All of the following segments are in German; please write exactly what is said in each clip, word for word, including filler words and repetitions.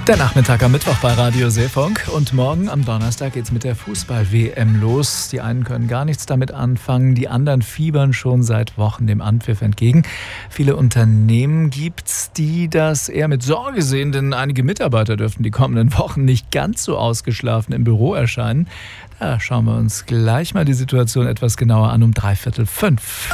Der Nachmittag am Mittwoch bei Radio Seefunk und morgen am Donnerstag geht's mit der Fußball-W M los. Die einen können gar nichts damit anfangen, die anderen fiebern schon seit Wochen dem Anpfiff entgegen. Viele Unternehmen gibt's, die das eher mit Sorge sehen, denn einige Mitarbeiter dürften die kommenden Wochen nicht ganz so ausgeschlafen im Büro erscheinen. Da schauen wir uns gleich mal die Situation etwas genauer an um dreiviertel fünf.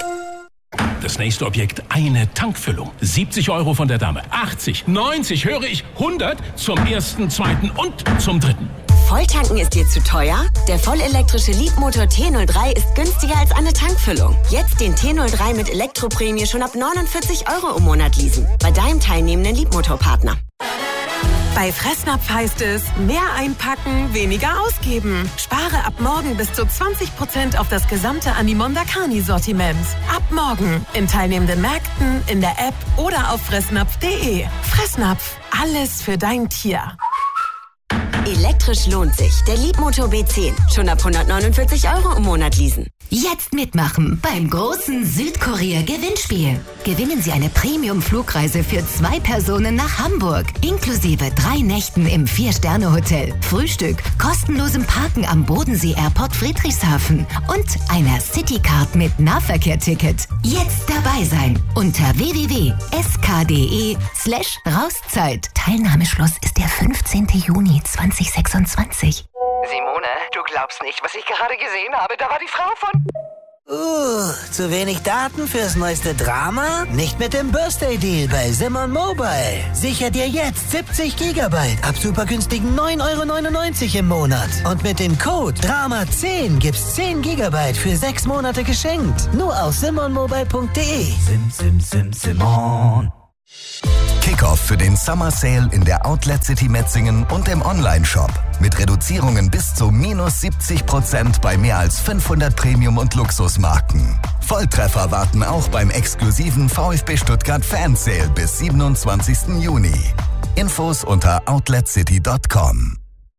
Das nächste Objekt, eine Tankfüllung. siebzig Euro von der Dame. achtzig, neunzig, höre ich, hundert zum ersten, zweiten und zum dritten. Volltanken ist dir zu teuer? Der vollelektrische Leapmotor T null drei ist günstiger als eine Tankfüllung. Jetzt den T null drei mit Elektroprämie schon ab neunundvierzig Euro im Monat leasen. Bei deinem teilnehmenden Leapmotor-Partner. Bei Fressnapf heißt es, mehr einpacken, weniger ausgeben. Spare ab morgen bis zu zwanzig Prozent auf das gesamte Animonda Carni-Sortiment. Ab morgen in teilnehmenden Märkten, in der App oder auf fressnapf punkt de. Fressnapf, alles für dein Tier. Elektrisch lohnt sich. Der Leapmotor B zehn. Schon ab hundertneunundvierzig Euro im Monat leasen. Jetzt mitmachen beim großen Südkorea-Gewinnspiel. Gewinnen Sie eine Premium-Flugreise für zwei Personen nach Hamburg. Inklusive drei Nächten im Vier-Sterne-Hotel, Frühstück, kostenlosem Parken am Bodensee-Airport Friedrichshafen und einer Citycard mit Nahverkehr-Ticket. Jetzt dabei sein unter w w w punkt s k punkt de slash Rauszeit. Teilnahmeschluss ist der fünfzehnten Juni zweitausendsechsundzwanzig. Simone, du glaubst nicht, was ich gerade gesehen habe. Da war die Frau von... Uh, zu wenig Daten fürs neueste Drama? Nicht mit dem Birthday-Deal bei Simon Mobile. Sicher dir jetzt siebzig Gigabyte ab super günstigen neun Euro neunundneunzig im Monat. Und mit dem Code Drama zehn gibt's zehn Gigabyte für sechs Monate geschenkt. Nur auf simon mobile punkt de. Sim, sim, sim, Simon. Kickoff für den Summer Sale in der Outlet City Metzingen und im Online-Shop. Mit Reduzierungen bis zu minus siebzig Prozent bei mehr als fünfhundert Premium- und Luxusmarken. Volltreffer warten auch beim exklusiven VfB Stuttgart Fan Sale bis siebenundzwanzigsten Juni. Infos unter outlet city punkt com.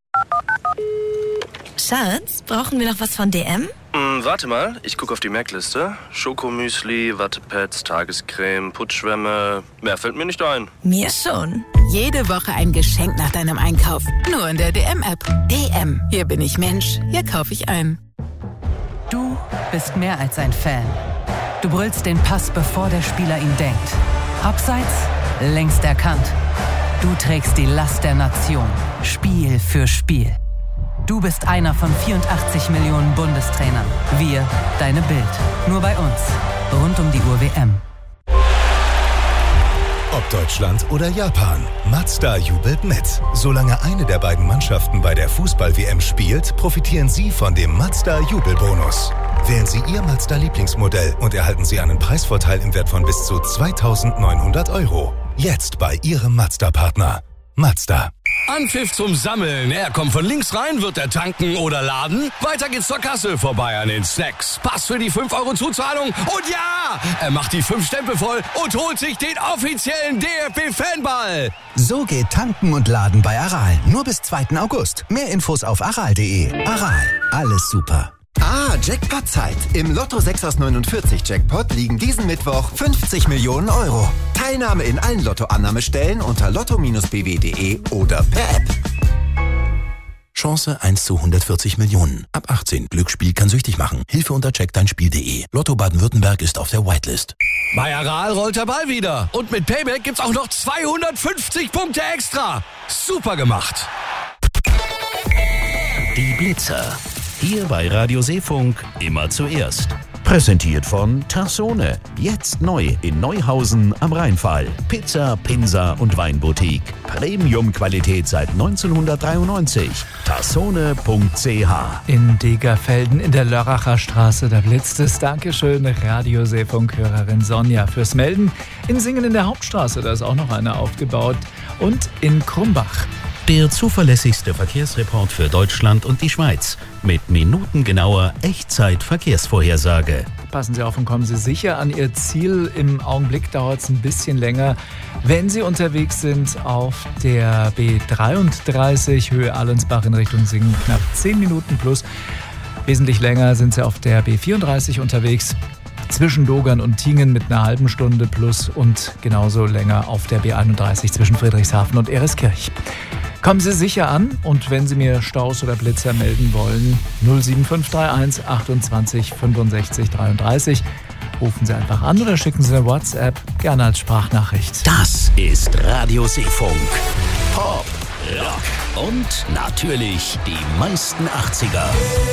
Schatz, brauchen wir noch was von D M? Mm, warte mal, ich gucke auf die Merkliste. Schokomüsli, Wattepads, Tagescreme, Putzschwämme. Mehr fällt mir nicht ein. Mir schon. Jede Woche ein Geschenk nach deinem Einkauf. Nur in der D M-App. D M. Hier bin ich Mensch. Hier kaufe ich ein. Du bist mehr als ein Fan. Du brüllst den Pass, bevor der Spieler ihn denkt. Abseits, längst erkannt. Du trägst die Last der Nation. Spiel für Spiel. Du bist einer von vierundachtzig Millionen Bundestrainern. Wir, deine Bild. Nur bei uns. Rund um die Uhr W M. Ob Deutschland oder Japan, Mazda jubelt mit. Solange eine der beiden Mannschaften bei der Fußball-W M spielt, profitieren Sie von dem Mazda-Jubelbonus. Wählen Sie Ihr Mazda-Lieblingsmodell und erhalten Sie einen Preisvorteil im Wert von bis zu zweitausendneunhundert Euro. Jetzt bei Ihrem Mazda-Partner. Mazda. Anpfiff zum Sammeln. Er kommt von links rein, wird er tanken oder laden. Weiter geht's zur Kasse, vorbei an den Snacks. Pass für die fünf Euro Zuzahlung. Und ja, er macht die fünf Stempel voll und holt sich den offiziellen D F B-Fanball. So geht tanken und laden bei Aral. Nur bis zweiten August. Mehr Infos auf aral punkt de. Aral. Alles super. Ah, Jackpot-Zeit. Im Lotto sechs aus neunundvierzig Jackpot liegen diesen Mittwoch fünfzig Millionen Euro. Teilnahme in allen Lottoannahmestellen unter lotto Bindestrich b w punkt de oder per App. Chance eins zu hundertvierzig Millionen. Ab achtzehn. Glücksspiel kann süchtig machen. Hilfe unter check dein Spiel punkt de. Lotto Baden-Württemberg ist auf der Whitelist. Bei Aral rollt der Ball wieder. Und mit Payback gibt's auch noch zweihundertfünfzig Punkte extra. Super gemacht. Die Blitzer. Hier bei Radio Seefunk immer zuerst. Präsentiert von Tassone. Jetzt neu in Neuhausen am Rheinfall. Pizza, Pinsa und Weinboutique. Premium-Qualität seit neunzehnhundertdreiundneunzig. tassone punkt c h. In Degerfelden in der Lörracher Straße, da blitzt es. Dankeschön, Radio Seefunk-Hörerin Sonja, fürs Melden. In Singen in der Hauptstraße, da ist auch noch eine aufgebaut. Und in Krumbach. Der zuverlässigste Verkehrsreport für Deutschland und die Schweiz. Mit minutengenauer Echtzeit-Verkehrsvorhersage. Passen Sie auf und kommen Sie sicher an Ihr Ziel. Im Augenblick dauert es ein bisschen länger, wenn Sie unterwegs sind auf der B dreiunddreißig Höhe Allensbach in Richtung Singen. Knapp zehn Minuten plus. Wesentlich länger sind Sie auf der B vierunddreißig unterwegs. zwischen Dogern und Tingen mit einer halben Stunde plus und genauso länger auf der B einunddreißig zwischen Friedrichshafen und Ereskirch. Kommen Sie sicher an und wenn Sie mir Staus oder Blitzer melden wollen, null sieben fünf drei eins achtundzwanzig fünfundsechzig dreiunddreißig. Rufen Sie einfach an oder schicken Sie eine WhatsApp, gerne als Sprachnachricht. Das ist Radio Seefunk. Pop, Rock und natürlich die meisten achtziger.